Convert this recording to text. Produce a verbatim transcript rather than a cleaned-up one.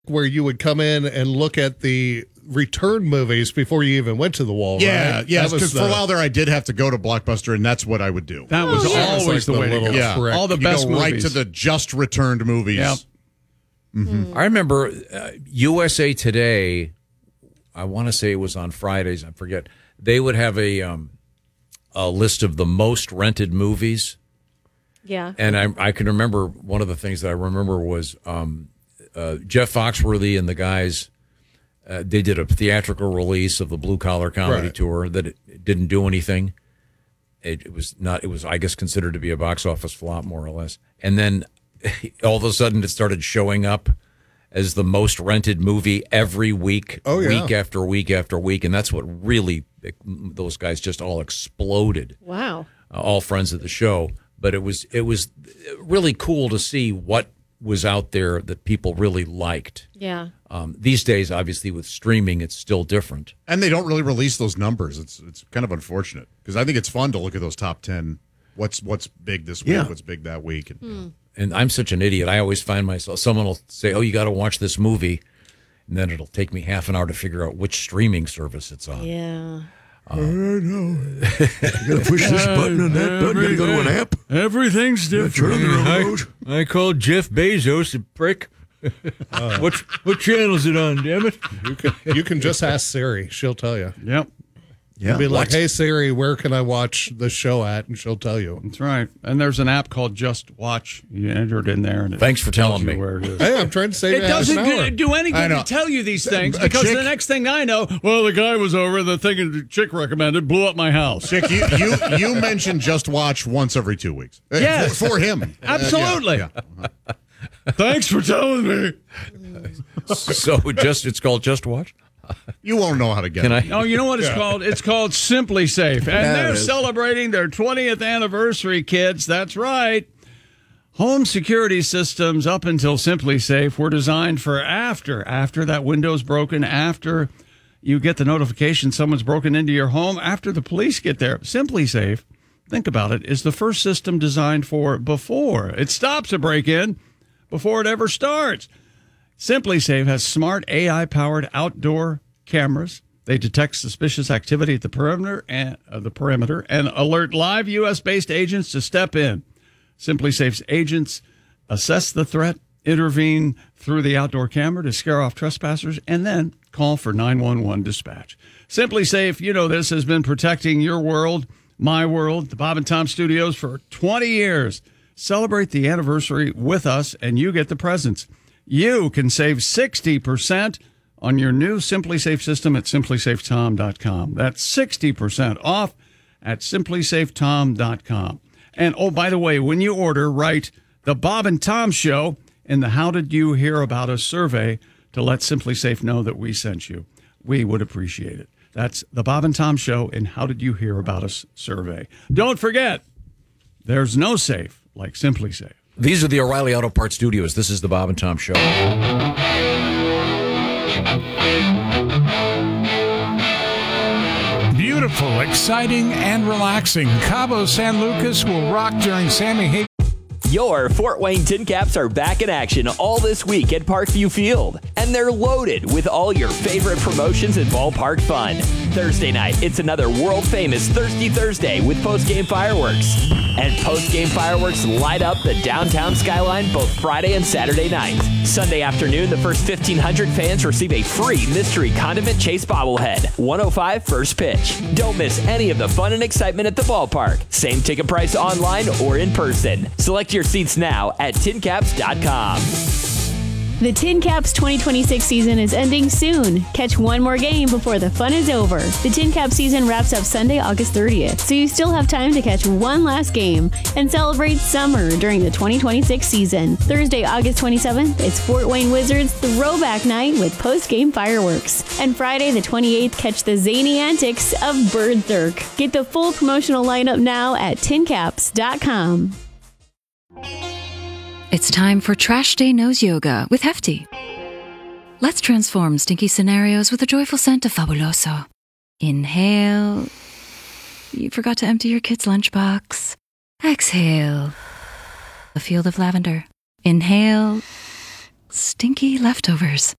where you would come in and look at the return movies before you even went to the wall. Yeah, right? yes, because the, for a while there I did have to go to Blockbuster, and that's what I would do. That was Oh, yeah. always It was the like way the to go. little Yeah, trick. All the you best go right movies. to the just returned movies. Yep. Mm-hmm. I remember uh, U S A Today, I want to say it was on Fridays, I forget. They would have a um, a list of the most rented movies. Yeah. And I, I can remember one of the things that I remember was um, uh, Jeff Foxworthy and the guys, uh, they did a theatrical release of the Blue Collar Comedy Right. Tour that it, it didn't do anything. It, it was not, it was, I guess, considered to be a box office flop, more or less. And then all of a sudden it started showing up as the most rented movie every week, Oh, yeah. week after week after week. And that's what really, those guys just all exploded. Wow. Uh, all friends of the show. But it was it was really cool to see what was out there that people really liked. Yeah. Um, these days, obviously, with streaming, it's still different. And they don't really release those numbers. It's it's kind of unfortunate because I think it's fun to look at those top ten. What's what's big this week? Yeah. What's big that week? And, Hmm. And I'm such an idiot. I always find myself, someone will say, oh, you got to watch this movie. And then it'll take me half an hour to figure out which streaming service it's on. Yeah. I know. You gotta push this button and that button. You gotta go to an app. Everything's different. Turn on the remote. I called Jeff Bezos a prick. what what channel is it on, damn it? You can, you can just ask Siri. She'll tell you. Yep. Yeah. Be like, What? hey, Siri, where can I watch the show at? And she'll tell you. That's right. And there's an app called Just Watch. You enter it in there. And it Thanks for telling tells you me. where it is. Hey, I'm trying to save It you half doesn't an hour. do, do any I good know. to tell you these things A because chick- the next thing I know, well, the guy was over, the thing the chick recommended blew up my house. Chick, you, you you mention Just Watch once every two weeks. Uh, Yes. for, for him. Uh, yeah, Absolutely. yeah. Thanks for telling me. So just it's called Just Watch? You won't know how to get Can it. I? No, you know what it's called? It's called Simply Safe. And Yeah, it they're is. celebrating their twentieth anniversary, kids. That's right. Home security systems up until Simply Safe were designed for after, after that window's broken, after you get the notification someone's broken into your home, after the police get there. Simply Safe, think about it, is the first system designed for before. It stops a break-in before it ever starts. Simply Safe has smart A I-powered outdoor cameras. They detect suspicious activity at the perimeter and uh, the perimeter and alert live U S-based agents to step in. Simply Safe's agents assess the threat, intervene through the outdoor camera to scare off trespassers, and then call for nine one one dispatch. Simply Safe, you know this, has been protecting your world, my world, the Bob and Tom Studios for twenty years. Celebrate the anniversary with us, and you get the presents. You can save sixty percent on your new Simply Safe system at simply safe tom dot com. That's sixty percent off at simply safe tom dot com. And, oh, by the way, when you order, write The Bob and Tom Show in the How Did You Hear About Us survey to let Simply Safe know that we sent you. We would appreciate it. That's The Bob and Tom Show in How Did You Hear About Us survey. Don't forget, there's no safe like Simply Safe. These are the O'Reilly Auto Parts Studios. This is the Bob and Tom Show. Beautiful, exciting, and relaxing. Cabo San Lucas will rock during Sammy Hagar. Your Fort Wayne Tin Caps are back in action all this week at Parkview Field, and they're loaded with all your favorite promotions and ballpark fun. Thursday night, it's another world-famous Thirsty Thursday with post-game fireworks. And post-game fireworks light up the downtown skyline both Friday and Saturday nights. Sunday afternoon, the first fifteen hundred fans receive a free Mystery Condiment Chase bobblehead. one oh five first pitch. Don't miss any of the fun and excitement at the ballpark. Same ticket price online or in person. Select your seats now at tin caps dot com. The Tin Caps twenty twenty-six season is ending soon. Catch one more game before the fun is over. The Tin Cap season wraps up Sunday, August thirtieth, so you still have time to catch one last game and celebrate summer during the twenty twenty-six season. Thursday, August twenty-seventh, it's Fort Wayne Wizards Throwback Night with post-game fireworks. And Friday, the twenty-eighth, catch the zany antics of Bird Thirk. Get the full promotional lineup now at tin caps dot com. It's time for Trash Day Nose Yoga with Hefty. Let's transform stinky scenarios with a joyful scent of Fabuloso. Inhale. You forgot to empty your kid's lunchbox. Exhale. A field of lavender. Inhale. stinky leftovers.